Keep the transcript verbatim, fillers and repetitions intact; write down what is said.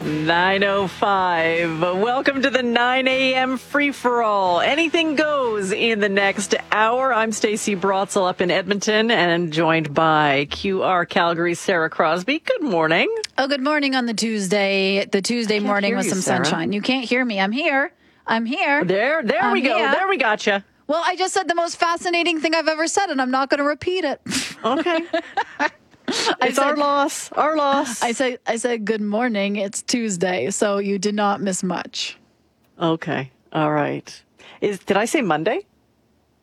nine oh five. Welcome to the nine a.m. free-for-all. Anything goes in the next hour. I'm Stacey Brotzel up in Edmonton and joined by Q R Calgary's Sarah Crosby. Good morning. Oh, good morning on the Tuesday. The Tuesday morning with you, some Sarah. sunshine. You can't hear me. I'm here. I'm here. There, there I'm we go. here. There we got you. Well, I just said the most fascinating thing I've ever said, and I'm not going to repeat it. Okay. It's said- our loss. Our loss. I said, I said, good morning. It's Tuesday, so you did not miss much. Okay. All right. Is did I say Monday?